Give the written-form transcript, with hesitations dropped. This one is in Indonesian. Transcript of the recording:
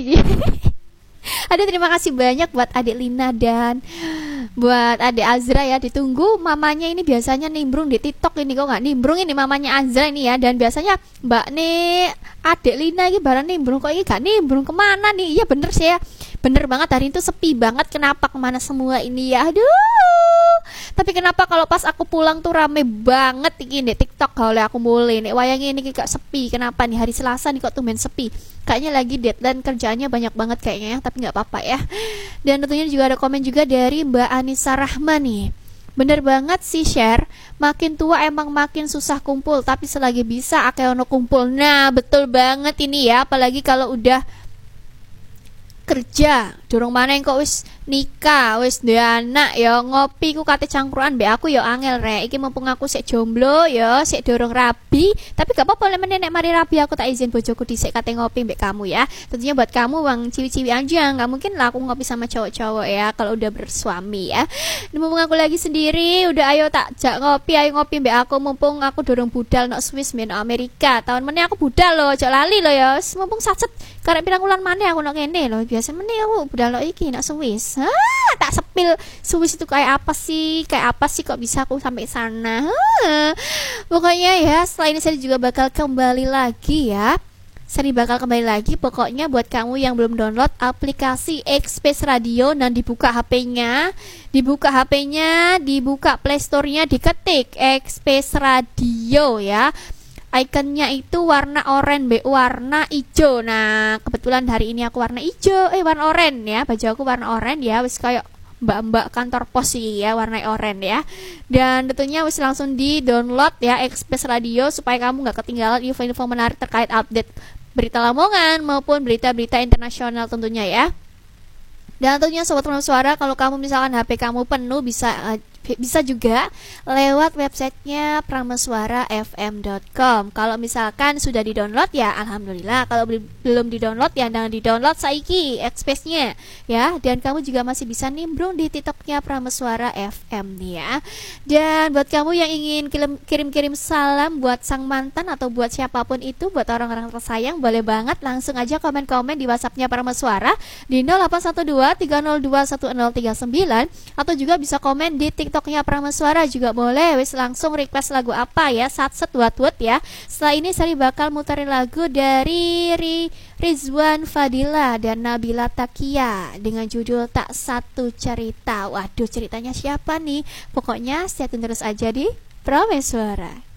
ini. Aduh, terima kasih banyak buat adik Lina dan buat adik Azra ya. Ditunggu mamanya ini biasanya nimbrung di TikTok ini, kok nggak nimbrung ini mamanya Azra ini ya. Dan biasanya Mbak nih adik Lina ini barang nimbrung, kok ini gak nimbrung, kemana nih? Iya bener sih ya, bener banget hari itu sepi banget. Kenapa kemana semua ini ya? Aduh, tapi kenapa kalau pas aku pulang tuh rame banget ini TikTok kalau aku mulai nih wayangnya ini kayak sepi. Kenapa nih hari Selasa nih kok tumben sepi? Kayaknya lagi deadline kerjaannya banyak banget kayaknya ya, tapi nggak apa-apa ya. Dan tentunya juga ada komen juga dari Mbak Anissa Rahman nih. Bener banget sih share, makin tua emang makin susah kumpul, tapi selagi bisa akeh ono kumpul. Nah betul banget ini ya, apalagi kalau udah kerja durung mana yang kok wis nikah wis duwe anak ya ngopi ku kate cangkruan mbek aku ya angel rek. Iki mumpung aku sik jomblo ya, sik durung rabi, tapi gak apa-apa nek mari rabi aku tak izin bojoku dhisik kate ngopi mbek kamu ya. Tentunya buat kamu wang ciwi-ciwi aja, nggak mungkin lah aku ngopi sama cowok-cowok ya kalau udah bersuami ya. Mumpung aku lagi sendiri, udah ayo tak jak ngopi, ayo ngopi mbek aku mumpung aku durung budal nok Swiss men Amerika. Tahun meneh aku budal loh, jak lali loh ya. Mumpung satset karek pirang wulan maneh aku nok kene loh. Biasa meneh aku budal nok iki nok Swiss. Tak sepil Swiss itu kayak apa sih? Kayak apa sih kok bisa aku sampai sana? Pokoknya ya, setelah ini saya juga bakal kembali lagi ya. Saya bakal kembali lagi. Pokoknya buat kamu yang belum download aplikasi Express Radio dan dibuka HP-nya, dibuka Play Store-nya, diketik Express Radio ya. Ikonnya itu warna oranye, warna hijau. Nah, kebetulan hari ini aku warna hijau, warna oranye ya. Baju aku warna oranye ya, wis kayak mbak-mbak kantor pos sih ya, warna oranye ya. Dan tentunya wis langsung di-download ya Express Radio supaya kamu nggak ketinggalan info-info menarik terkait update berita Lamongan maupun berita-berita internasional tentunya ya. Dan tentunya sobat Prameswara Suara, kalau kamu misalkan HP kamu penuh bisa juga lewat websitenya prameswarafm.com. Kalau misalkan sudah di-download ya alhamdulillah, kalau belum di-download ya jangan di-download saiki Expressnya ya. Dan kamu juga masih bisa nimbrung di TikToknya Prameswara FM nih ya. Dan buat kamu yang ingin kirim-kirim salam buat sang mantan atau buat siapapun itu, buat orang-orang tersayang, boleh banget langsung aja komen-komen di WhatsAppnya Prameswara di 0812301039 atau juga bisa komen di TikToknya Prameswara juga boleh. Wis langsung request lagu apa ya, satset wat ya. Setelah ini saya bakal muterin lagu dari Rizwan Fadila dan Nabila Takia dengan judul Tak Satu Cerita. Waduh, ceritanya siapa nih? Pokoknya stay tune terus aja di Prameswara.